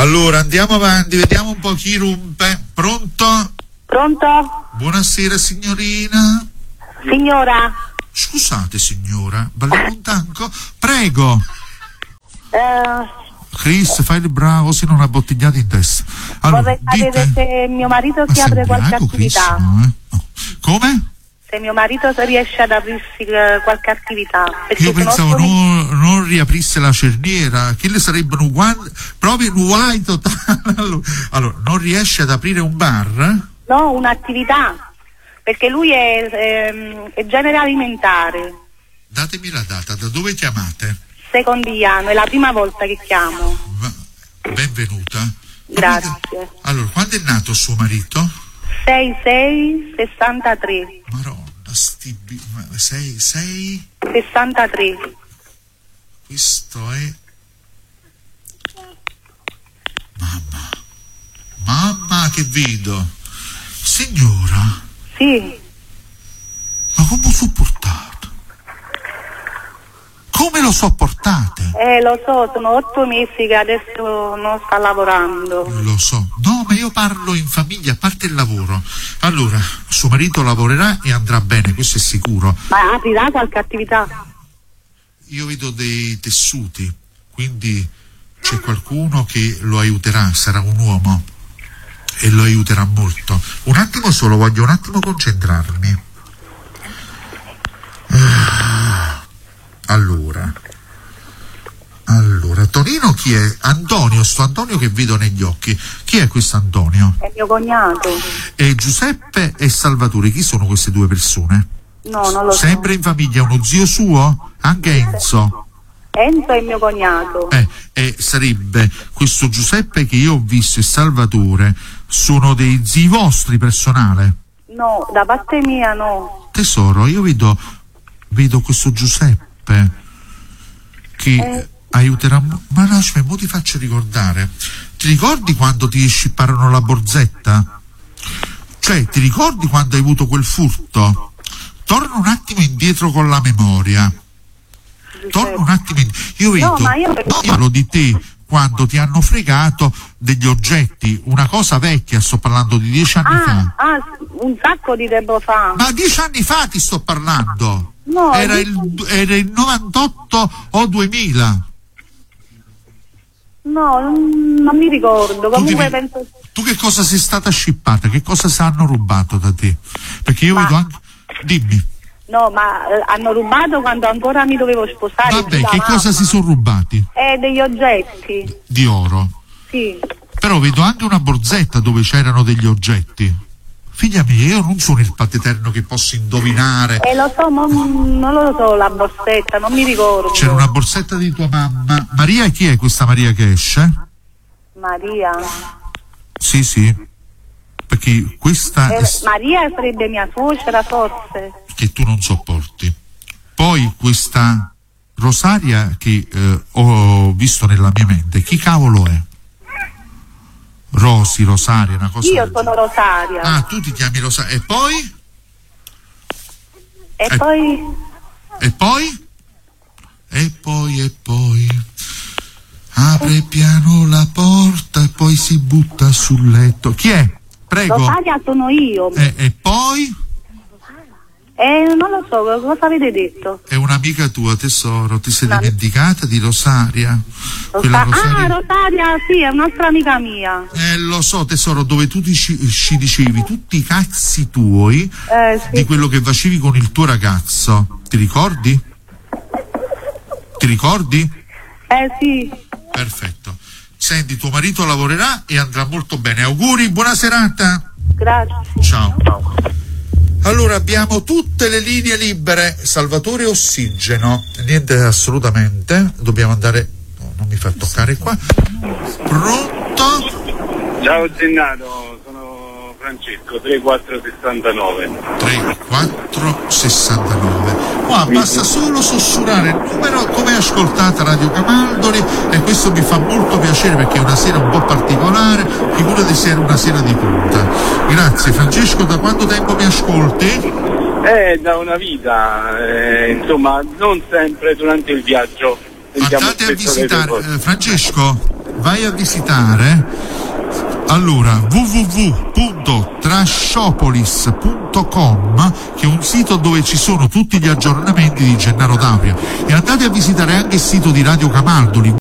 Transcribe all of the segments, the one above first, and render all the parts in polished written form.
Allora andiamo avanti, vediamo un po' chi rompe. Pronto? Pronto? Buonasera signorina. Signora. Scusate signora, balliamo un tango? Prego. Chris, fai il bravo, se non ha bottigliato in testa. Allora, vorrei sapere se mio marito si apre qualche attività. Chris, no, no. Come? Se mio marito riesce ad aprirsi qualche attività. Io pensavo non riaprisse la cerniera, che le sarebbero proprio guai totale. Allora, non riesce ad aprire un bar? No, un'attività, perché lui è genere alimentare. Datemi la data, da dove chiamate? Secondiano, è la prima volta che chiamo. Benvenuta. Grazie. Allora, quando è nato suo marito? 6-6-63. Maronna, 6 63. Questo è mamma che vedo. Signora. Sì. Ma come lo sopportate? Come lo sopportate? Lo so, sono 8 mesi che adesso non sta lavorando. Lo so. No, ma io parlo in famiglia, a parte il lavoro. Allora, suo marito lavorerà e andrà bene, questo è sicuro. Ma aprirà qualche attività? Io vedo dei tessuti, quindi c'è qualcuno che lo aiuterà, sarà un uomo e lo aiuterà molto. Un attimo solo, voglio un attimo concentrarmi. Allora, Tonino chi è? Antonio, sto Antonio che vedo negli occhi. Chi è questo Antonio? È mio cognato. E Giuseppe e Salvatore, chi sono queste due persone? No, non lo so. Sempre in famiglia, uno zio suo? Anche Enzo? Enzo è mio cognato. Sarebbe questo Giuseppe che io ho visto e Salvatore, sono dei zii vostri personale? No, da parte mia no. Tesoro, io vedo questo Giuseppe che aiuterà, ma lasciami, mo ti faccio ricordare. Ti ricordi quando ti scipparono la borsetta? Cioè, ti ricordi quando hai avuto quel furto? Torna un attimo indietro con la memoria. Torna un attimo indietro. Io vedo, parlo di te quando ti hanno fregato degli oggetti, una cosa vecchia, sto parlando di 10 anni fa. Un sacco di tempo fa. Ma 10 anni fa ti sto parlando. No, era il 98 o 2000. No, non mi ricordo. Comunque penso. Tu che cosa sei stata scippata? Che cosa si hanno rubato da te? Perché io vedo anche. Dimmi. No, ma hanno rubato quando ancora mi dovevo sposare. Vabbè, che cosa si sono rubati? Degli oggetti. Di oro? Sì. Però vedo anche una borsetta dove c'erano degli oggetti. Figlia mia, io non sono il Padre che posso indovinare. Lo so, non lo so, la borsetta, non mi ricordo. C'era una borsetta di tua mamma. Maria, chi è questa Maria che esce? Maria. Sì. Perché questa Maria sarebbe mia suocera, forse. Che tu non sopporti. Poi questa Rosaria che ho visto nella mia mente, chi cavolo è? Rosaria, una cosa. Io sono Rosaria. Ah, tu ti chiami Rosaria. E poi? E poi? E poi apre piano la porta e poi si butta sul letto. Chi è? Prego. Rosaria sono io. E poi? Non lo so, cosa avete detto? È un'amica tua, tesoro, ti sei dimenticata di Rosaria? Rosaria, sì, è un'altra amica mia. Lo so, tesoro, dove tu ci dicevi tutti i cazzi tuoi sì. di quello che facevi con il tuo ragazzo. Ti ricordi? Ti ricordi? Sì. Perfetto. Senti, tuo marito lavorerà e andrà molto bene. Auguri, buona serata. Grazie. Ciao. Allora abbiamo tutte le linee libere. Salvatore Ossigeno. Niente assolutamente. Dobbiamo andare. No, non mi fa toccare qua. Pronto? Ciao Gennato, sono Francesco, 3469. 3469. Qua basta solo sussurrare il numero come ascoltata Radio Camaldoli e questo mi fa molto piacere perché è una sera un po' particolare, figurati se era una sera di punta. Grazie Francesco, da quanto tempo mi ascolti? Da una vita, insomma non sempre durante il viaggio. Andate a visitare, Francesco, vai a visitare allora www.trashopolis.com, che è un sito dove ci sono tutti gli aggiornamenti di Gennaro D'Auria, e andate a visitare anche il sito di Radio Camaldoli,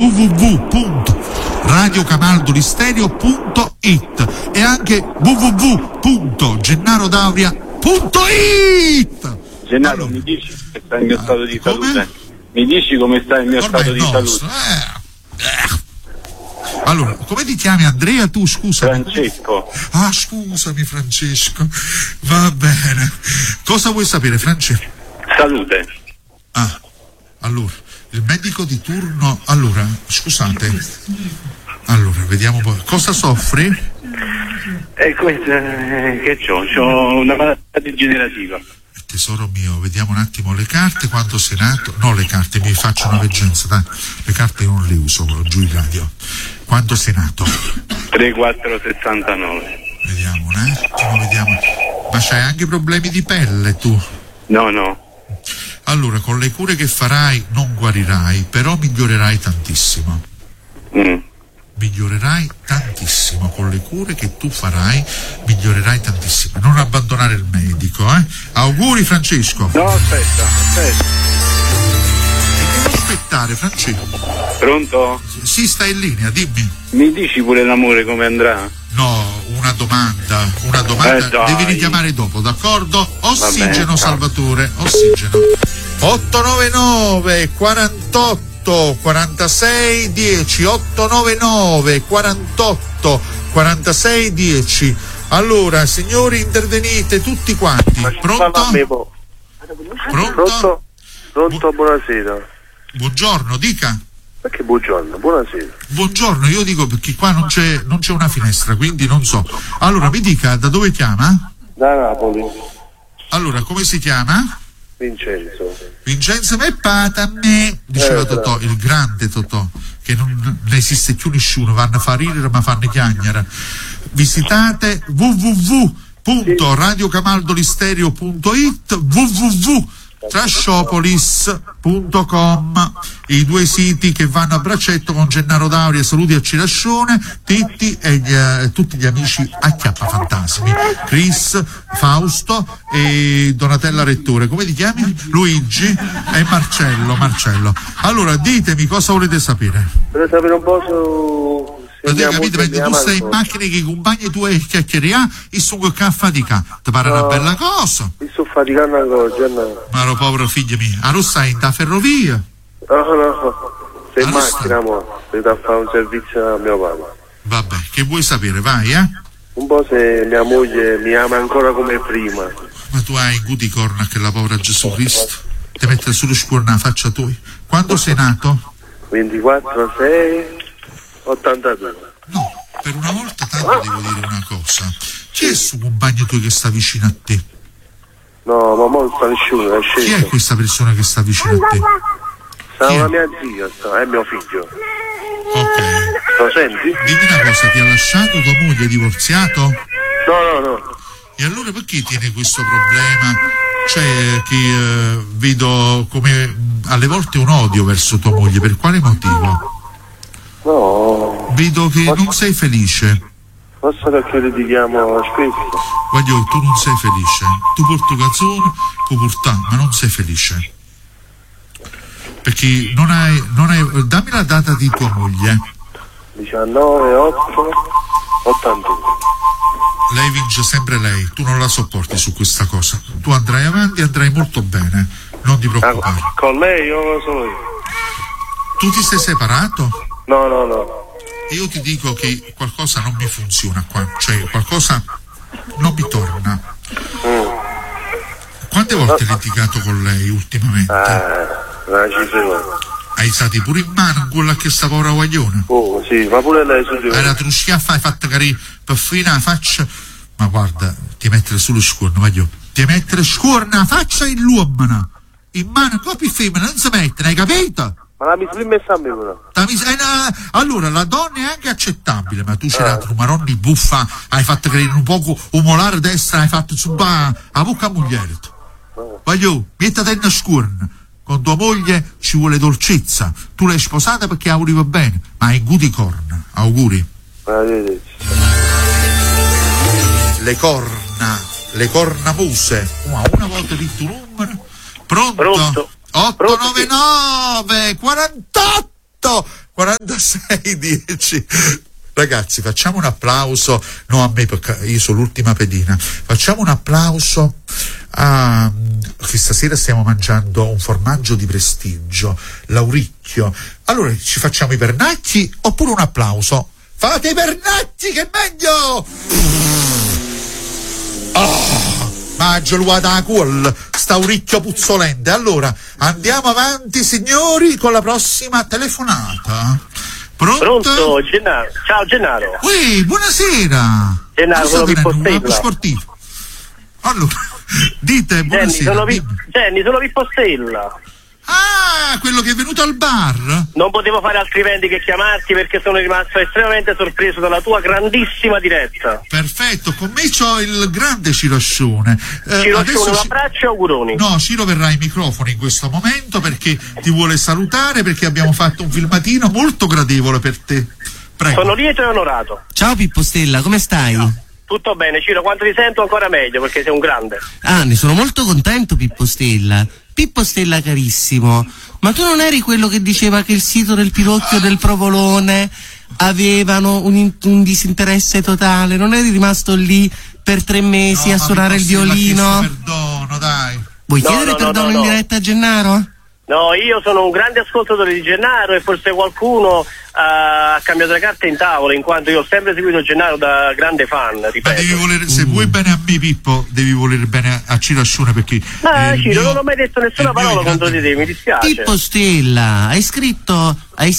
www.radiocamaldolistereo.it, e anche www.gennarodauria.it. Gennaro, Allora, mi dici come sta il mio stato di come? salute? Mi dici come sta il mio Ormai stato di nostro, salute? Allora, come ti chiami, Andrea, tu, scusa? Francesco, Ah, scusami, Francesco. Va bene. Cosa vuoi sapere, Francesco? salute. Ah, allora, il medico di turno. Allora, scusate. Allora, vediamo un po'. Cosa soffri? Questo che c'ho? C'ho una malattia degenerativa. Tesoro mio, vediamo un attimo le carte, quando sei nato. No, le carte, mi faccio una veggenza, dai. Le carte io non le uso giù in radio. Quando sei nato? 3469. Vediamo un attimo, vediamo. Ma c'hai anche problemi di pelle tu? No. Allora, con le cure che farai non guarirai, però migliorerai tantissimo. Migliorerai tantissimo, con le cure che tu farai migliorerai tantissimo. Non abbandonare il medico, eh? Auguri, Francesco. No, aspetta. Devo aspettare, Francesco. Pronto? Sì, stai in linea, dimmi. Mi dici pure l'amore come andrà? No, una domanda, dai. devi richiamare dopo, d'accordo? Ossigeno, bene, Salvatore, ossigeno. 899 48 46 10, 899 48 46 10. Allora, signori, intervenite tutti quanti. Pronto? Pronto? Pronto, buonasera. Buongiorno, dica. Perché buongiorno? Buonasera. Buongiorno, io dico perché qua non c'è una finestra, quindi non so. Allora, mi dica, da dove chiama? Da Napoli. Allora, come si chiama? Vincenzo me pata a me, diceva Totò, il grande Totò, che non ne esiste più nessuno, vanno a far ridere ma fanno chiagnere. Visitate www.radiocamaldolistereo.it, www.trashopolis.com, i due siti che vanno a braccetto con Gennaro D'Auria. Saluti a Cirascione, Titti e tutti gli amici Acchiappa Fantasmi, Chris, Fausto e Donatella Rettore. Come ti chiami? Luigi e Marcello. Allora, ditemi cosa volete sapere. Vorrei sapere un po' su... Avete capito? Mentre tu stai in macchina che i compagni tuoi chiacchieria e sono che fatica, ti pare una bella cosa? Mi sto faticando ancora, Gennaro. Ma lo povero figlio mio, allora stai in da ferrovia? No, sei in Allora macchina, mo, devo a fare un servizio a mio padre. Vabbè, che vuoi sapere, vai, eh? Un po' se mia moglie mi ama ancora come prima. Ma tu hai in guti corna che la povera Gesù Cristo ti mette sulle scuole nella faccia tua. Quando sei nato? 24/6/82. No, per una volta tanto devo dire una cosa. Chi è il suo compagno tuo che sta vicino a te? No, ma non sta nessuno, è Chi è sceso. questa persona che sta vicino a te? Sta Chi è? una mia zia, è mio figlio. Ok. Lo senti? Dimmi una cosa, ti ha lasciato tua moglie, è divorziato? No. E allora perché tiene questo problema? Cioè, che vedo come alle volte un odio verso tua moglie, per quale motivo? No. Vedo che non sei felice. Forse perché litighiamo spesso. Voglio, tu non sei felice. Tu porti canzone, puoi portare, ma non sei felice. Perché non hai. Dammi la data di tua moglie. 19/8/81. Lei vince sempre lei, tu non la sopporti su questa cosa. Tu andrai avanti, andrai molto bene, non ti preoccupare. Con lei o solo io? Tu ti sei separato? No. Io ti dico che qualcosa non mi funziona qua, cioè qualcosa non mi torna. Quante volte hai litigato con lei ultimamente? Una cifra. Hai stati pure in mano quella che sta povera guaglione? Oh, sì, ma pure lei su di Hai me. la truschiaffa, hai fatto carì per finire la faccia. Ma guarda, ti mettere sulle scuorne, voglio. Ti mettere scuorna la faccia in l'uomo. In mano, coppia femmina, non si mettere, hai capito? Ma la mi sono messa a me però. Allora, la donna è anche accettabile, ma tu c'è la trumaronni buffa, hai fatto credere un poco umolare destra, hai fatto subà a bocca a mogliere. Voglio, mettete in scuorna. Con tua moglie ci vuole dolcezza. Tu l'hai sposata perché la volevi bene, ma hai guti corna. Auguri. Arrivederci. Le cornamuse. Una volta detto un numero. Pronto? 899 48 46 10. Ragazzi, facciamo un applauso, no a me perché io sono l'ultima pedina, facciamo un applauso che stasera stiamo mangiando un formaggio di prestigio, l'Auricchio. Allora ci facciamo i pernacchi oppure un applauso? Fate i pernacchi che è meglio! Maggio l'uada quel st'Auricchio puzzolente. Allora andiamo avanti signori con la prossima telefonata. Pronto, Gennaro. Ciao Gennaro. Ui, buonasera. Gennaro, sono Pippo Stella. Sportivo. Allora, dite buonasera. Jenny, sono Pippo Stella. Ah, quello che è venuto al bar? Non potevo fare altrimenti che chiamarti perché sono rimasto estremamente sorpreso dalla tua grandissima diretta. Perfetto, con me c'ho il grande Ciroscione. Ciroscione, un abbraccio e auguroni. No, Ciro verrà ai microfoni in questo momento perché ti vuole salutare, perché abbiamo fatto un filmatino molto gradevole per te. Prego. Sono lieto e onorato. Ciao Pippo Stella, come stai? Tutto bene, Ciro, quando ti sento ancora meglio perché sei un grande. Ah, ne sono molto contento, Pippo Stella. Pippo Stella carissimo, ma tu non eri quello che diceva che il sito del Pirocchio del Provolone avevano un disinteresse totale? Non eri rimasto lì per 3 mesi a suonare il violino? Perdono, dai. Vuoi chiedere perdono in diretta a Gennaro? No, io sono un grande ascoltatore di Gennaro e forse qualcuno ha cambiato le carte in tavola, in quanto io ho sempre seguito Gennaro da grande fan, ripeto. Ma devi volere, se vuoi bene a me Pippo, devi volere bene a Cirascione perché... Ciro, non ho mai detto nessuna parola contro di te, mi dispiace. Pippo Stella, hai scritto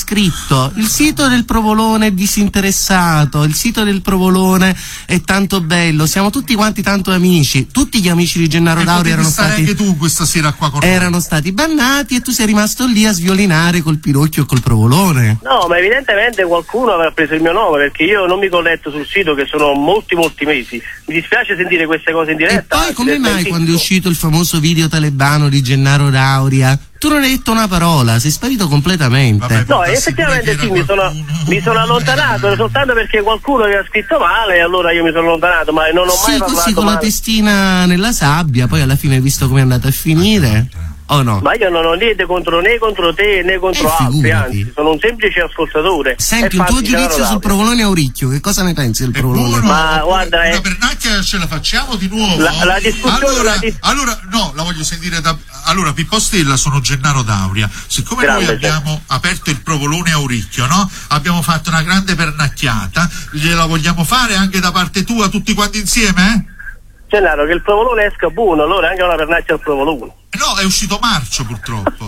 il sito del Provolone è disinteressato, il sito del Provolone è tanto bello, siamo tutti quanti tanto amici, tutti gli amici di Gennaro Dauri erano stati... anche tu questa sera qua con noi. Erano stati bannati e tu sei rimasto lì a sviolinare col Pirocchio e col Provolone. No, ma evidentemente qualcuno avrà preso il mio nome perché io non mi colletto sul sito che sono molti mesi. Mi dispiace sentire queste cose in diretta. E poi come mai quando è uscito il famoso video talebano di Gennaro Dauria tu non hai detto una parola, sei sparito completamente? Vabbè, no, effettivamente sì, mi sono allontanato soltanto perché qualcuno aveva scritto male e allora io mi sono allontanato, ma non ho mai parlato così con male. La testina nella sabbia, poi alla fine hai visto come è andata a finire? O no? Ma io non ho niente contro te né contro altri, figurati. anzi sono un semplice ascoltatore. Senti, un tuo giudizio sul Provolone Auricchio, che cosa ne pensi del Provolone? Buono, ma guarda, una pernacchia ce la facciamo di nuovo? La discussione allora no, la voglio sentire allora Pippo Stella, sono Gennaro Dauria. Siccome grande, noi abbiamo aperto il Provolone Auricchio, no? Abbiamo fatto una grande pernacchiata, gliela vogliamo fare anche da parte tua tutti quanti insieme? Gennaro, che il Provolone esca buono, allora anche una pernacchia al Provolone. No, è uscito marcio purtroppo.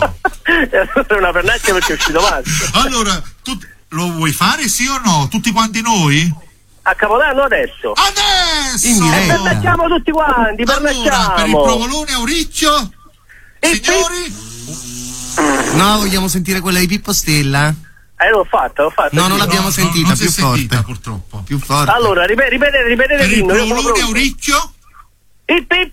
È una pernacchia perché è uscito marcio. Allora, tu lo vuoi fare sì o no? Tutti quanti noi? A Capodanno adesso. Adesso! In diretta. Pernacchiamo tutti quanti, Allora, per il Provolone Auricchio, signori? No, vogliamo sentire quella di Pippo Stella? L'ho fatta. No, non l'abbiamo sentita, non più si è sentita, forte. purtroppo. Più forte. Allora, ripetete Per il l'inno, io sono Provolone pronto. Auricchio? Ip, ip.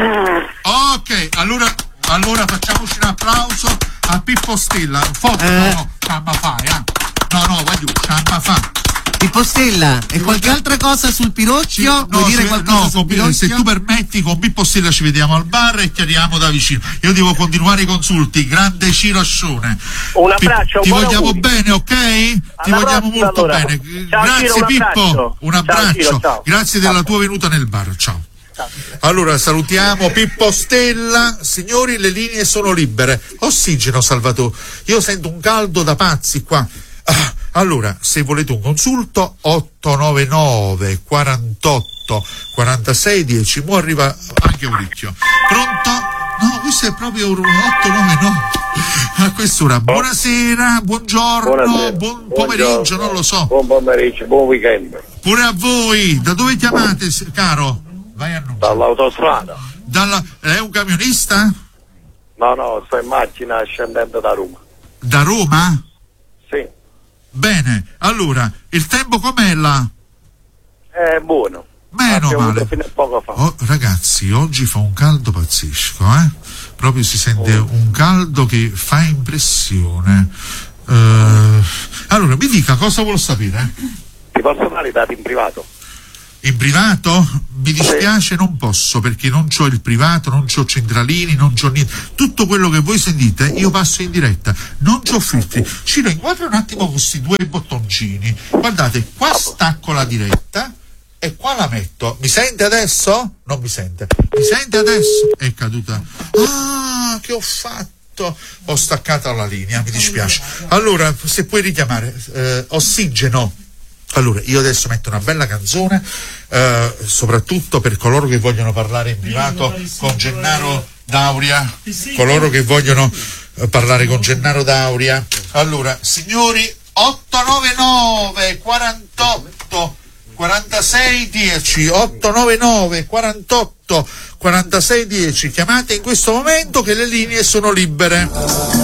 Ok, allora facciamoci un applauso a Pippo Stella. Forte, no, ciamma fai, No, vai giù, ciamma fa. Pippo Stella, e qualche altra cosa sul Pirocchio? Vuoi dire qualcosa sul Pirocchio? Se tu permetti, con Pippo Stella ci vediamo al bar e chiariamo da vicino. Io devo continuare i consulti, grande Ciroscione. Un abbraccio, Ti buon vogliamo auguri. bene, ok? Ti Alla vogliamo prossima, molto allora. bene. Ciao, Grazie Ciro, un Pippo, abbraccio. un Ciao, abbraccio. Ciro, ciao. Grazie della tua venuta nel bar, ciao. Allora salutiamo Pippo Stella. Signori, le linee sono libere. Ossigeno, Salvatore, io sento un caldo da pazzi qua. Allora, se volete un consulto, 899 48 46 10. Mo arriva anche Auricchio. Pronto? No, questo è proprio 899 a quest'ora. Buonasera, buongiorno, buon pomeriggio, non lo so. Buon pomeriggio, buon weekend. Pure a voi. Da dove chiamate, caro? Vai a annunciare. Dall'autostrada. È un camionista? No, sto in macchina scendendo da Roma. Da Roma? Sì. Bene, allora, il tempo com'è là? È buono. Meno male. Fino a poco fa. Oh, ragazzi, oggi fa un caldo pazzesco, Proprio si sente un caldo che fa impressione. Allora, mi dica cosa vuole sapere? Ti posso dare i dati in privato? In privato? Mi dispiace, non posso, perché non c'ho il privato, non c'ho centralini, non c'ho niente. Tutto quello che voi sentite io passo in diretta, non c'ho filtri. Ciro, inquadra un attimo questi due bottoncini. Guardate, qua stacco la diretta e qua la metto. Mi sente adesso? Non mi sente. Mi sente adesso? È caduta. Ah, che ho fatto? Ho staccato la linea, mi dispiace. Allora, se puoi richiamare, ossigeno. Allora, io adesso metto una bella canzone, soprattutto per coloro che vogliono parlare in privato con Gennaro D'Auria, coloro che vogliono parlare con Gennaro D'Auria. Allora, signori, 899 48 46 10, 899 48 46 10, chiamate in questo momento che le linee sono libere.